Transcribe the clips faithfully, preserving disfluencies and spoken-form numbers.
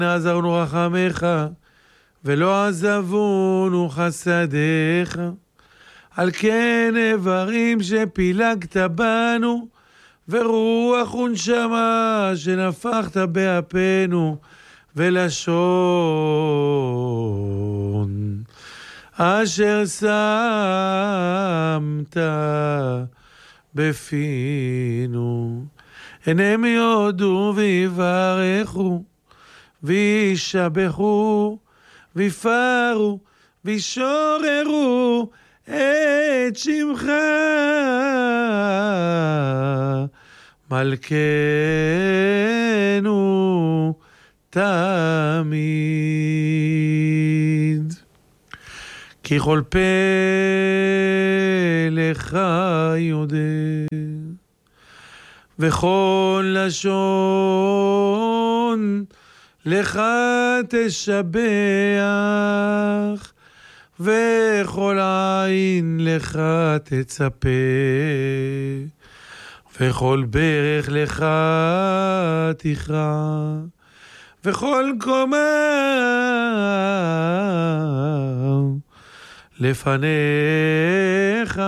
עזרנו רחמך, ולא עזבונו חסדיך. על כן איברים שפילגת בנו, ורוח ונשמה שנפחת באפינו, ולשון אשר שמת בפינו. הנה יודו ויברכו, וישבחו, ויפארו, וישוררו את שמך מלכנו תמיד. כי כל פה לך יודע, וכל לשון לך תשבח, וכל עין לך תצפה, וכל ברך לך תכרע, וכל קומה לפניך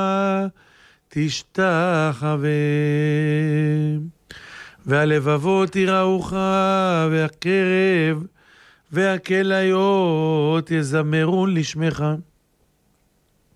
תשתחווה. והלבבות יראוך, והקרב והכליות יזמרון לשמך.